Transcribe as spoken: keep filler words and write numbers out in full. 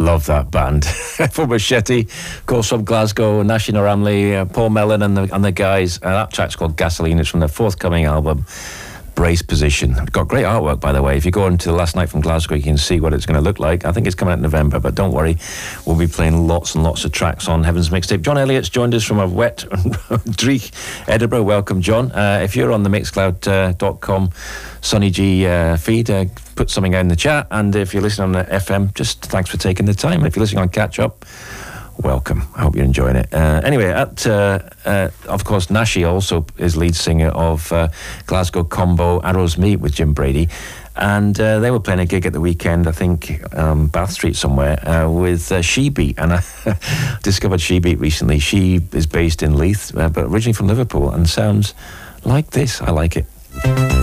love that band. From Machete, of course, from Glasgow, Nashi Naramli, uh, Paul Mellon and the, and the guys. Uh, that track's called Gasoline. It's from their forthcoming album, Brace Position. Got great artwork, by the way. If you go into Last Night from Glasgow, you can see what it's going to look like. I think it's coming out in November, but don't worry. We'll be playing lots and lots of tracks on Heaven's Mixtape. John Elliott's joined us from a wet Dreich, Edinburgh. Welcome, John. Uh, if you're on the mixcloud dot com Sonny G uh, feed, uh, put something out in the chat. And if you're listening on the F M, just thanks for taking the time. And if you're listening on Catch Up, welcome. I hope you're enjoying it. Uh, anyway, at uh, uh, of course, Nashi also is lead singer of uh, Glasgow combo Arrows Meet with Jim Brady. And uh, they were playing a gig at the weekend, I think, um, Bath Street somewhere, uh, with uh, She Beat. And I discovered She Beat recently. She is based in Leith, uh, but originally from Liverpool, and sounds like this. I like it.